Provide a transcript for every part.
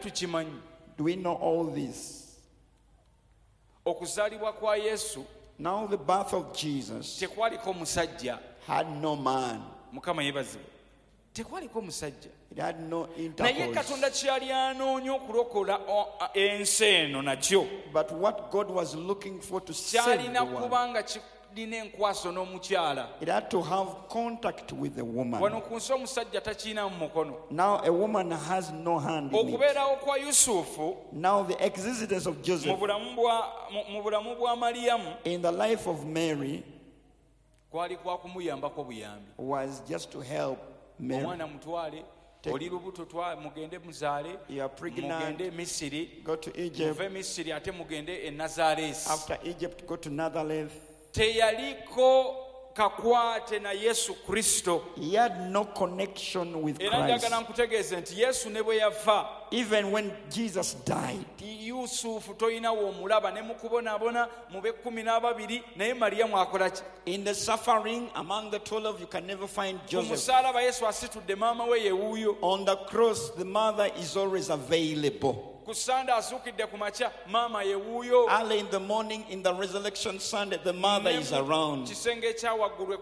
tukimanyi. Do we know all this? Okuzaalibwa kwa Yesu Now the birth of Jesus tekwaliko musajja. had no man. Mukama yeebazibwe. Tekwaliko musajja. It had no Naye intercourse. Katonda kyali anoonya okulokola ensi eno nakyo But what God was looking for to save kyalina the world, kuba nga kirina enkwaso n'omukyala. it had to have contact with the woman. Wano ku nsi omusajja takiina mu mukono. Now a woman has no hand in it. Okubeerawo kwa Yusufu Now the existence of mu Joseph bulamu bwa Maliyamu in the life of Mary kwali kwa kumuyambako buyambi. was just to help Mary. Omwana mutwale, oli lubuto mugende muzaale, You are pregnant, mugende Misiri, go to Egypt. muve Misiri ate mugende e Nazareesi. After Egypt, go to Netherlands. Teyaliko kakwate na Yesu Kristo. He had no connection with Era Christ. njagala nkutegeeze nti Yesu ne bwe yafa, Even when Jesus died, Yusufu toyinawo omulaba ne mu kubonaabona mu b'12 naye Maliyamu akola ki? in the suffering among the 12, you can never find Ku Joseph. musaalaba Yesu asitudde maama we ye wuuyo. On the cross, the mother is always available. Ku Sande azuukidde ku makya maama ye wuuyo. Early in the morning, in the resurrection Sunday, the mother is around. Kisenge ekya waggulu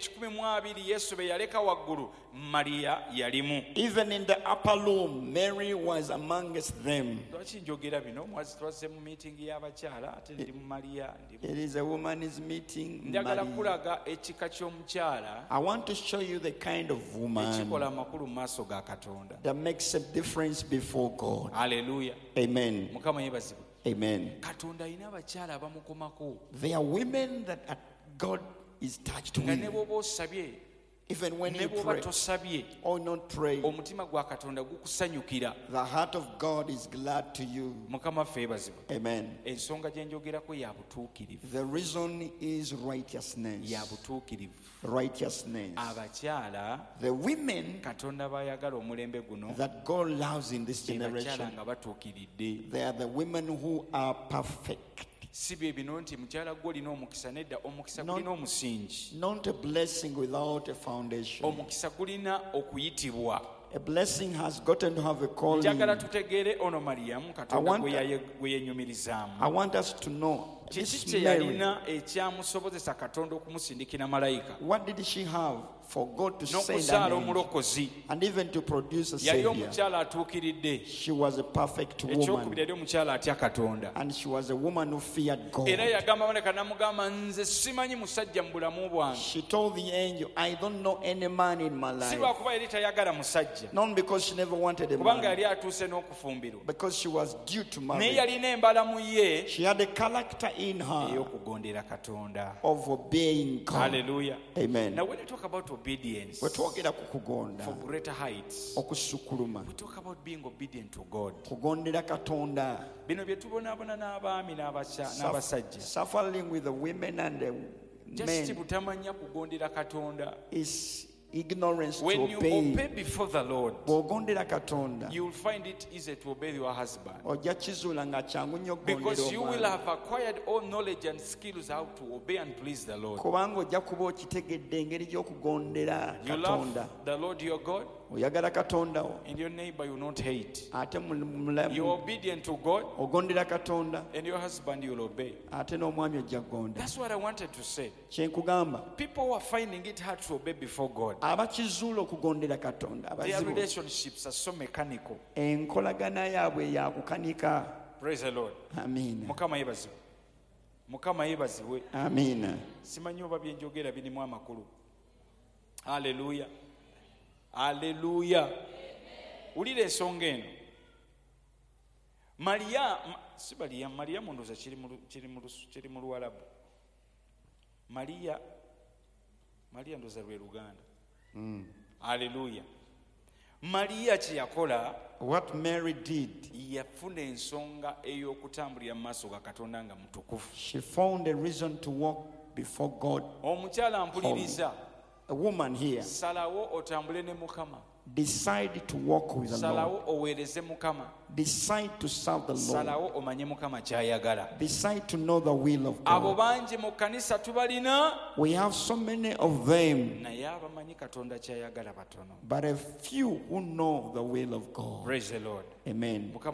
12 Yesu be yaleka waggulu, Mariya yalimu. Even in the upper room, Mary was amongst them. Lwaki njogera bino? Mwazi twazze mu meeting y'abakyala ate ndi mu Mariya ndi. It is a woman's meeting. Njagala Mary. kulaga ekika ky'omukyala I want to show you the kind of woman ekikola amakulu mu maaso ga Katonda. that makes a difference before God. Haleluya. Amen. Mukama yeebazibwe. Amen. Katonda alina abakyala abamukomako There are women that God is touched nga ne with. bw'oba osabye Even when ne you bw'oba pray tosabye, or not pray, omutima gwa Katonda gukusanyukira. the heart of God is glad to you. Mukama ffe yeebazibwe. Amen. Ensonga gye njogerako ya butuukirivu. The reason is righteousness. Ya butuukirivu. Righteousness. Abakyala The women Katonda bayagala omulembe guno that God loves in this be bakyala generation, nga batuukiridde. they are the women who are perfect. Si bye bino nti mukyala gwe olina omukisa, nedda omukisa No. gulina omusingi. Not a blessing without a foundation. Omukisa gulina okuyitibwa. A blessing has gotten to have a calling. Njagala tutegeere ono Maliyamu Katonda want- gwe yenyumirizaamu. I want us to know Kiki this kye Mary, yalina ekyamusobozesa Katonda okumusindikira malayika what did she have for God to send n'okuzaala an angel omulokozi? and even to produce a Yali savior? omukyala atuukiridde. She was a perfect Ekyokubiri woman, yali omukyala atya Katonda. and she was a woman who feared God. Era yagamba Maleka n'amugamba, nze simanyi musajja mu bulamu bwange. She told the angel, I don't know any man in my Si life. lwakuba yali tayagala musajja, Not because she never wanted a kubanga man, yali atuuse n'okufumbirwa. because she was due to Naye marry. yalina embala mu ye She had a character in her ey'okugondera Katonda. of obeying God. Hallelujah. Amen. Now when we talk about obedience Bwe twogera ku kugonda, for greater heights, okusukuluma, we talk about being obedient to God. kugondera Katonda, Bino bye tubonaabona n'abaami n'abasajja. suffering with the women and the Just men butamanya kugondera Katonda. is ignorance to When you obey. obey before the Lord, Bw'ogondera Katonda, you will find it easy to obey your husband. ojja kizuula nga kyangu nnyo Because you will okugondera have acquired all knowledge and skills how to obey and please the Lord. kubanga ojja kuba okitegedde engeri gy'okugondera You Katonda. love the Lord your God, Oyagala Katonda wo, and your neighbor you will not hate. ate You're mulamu obedient to God, ogondera Katonda, and your husband you will obey. ate n'omwami ojja kugonda. That's what I wanted to say. Kye nkugamba, People who are finding it hard to obey before God, abakizuula okugondera Katonda, their abazibu, relationships are so mechanical. enkolagana yaabwe ya kukanika. Praise the Lord. Amiina. Mukama yeebazibwe. Mukama yeebazibwe. Amiina. Simanyi oba bye njogera birimu amakulu. Haleluya. Haleluya. Ulira ensonga eno. Mariyamu ndowooza kiri mu Luwalabu. Mariya ndowooza lwe Luganda. Haleluya. Mariya kye yakola, What Mary did, yafuna ensonga ey'okutambulira mu maaso ga Katonda nga mutukuvu. she found a reason to walk before God. Omukyala mpuliriza, A woman here salawo otambule ne Mukama. decide to walk with the Lord. Salawo oweereze Mukama. Decide to serve the Lord. Salawo omanye Mukama ky'ayagala. Decide to know the will of Abo God. bangi mu kkanisa tubalina, We have so many of them, naye abamanyi Katonda ky'ayagala batono. but a few who know the will of God. Praise the Lord. Amen. Mukama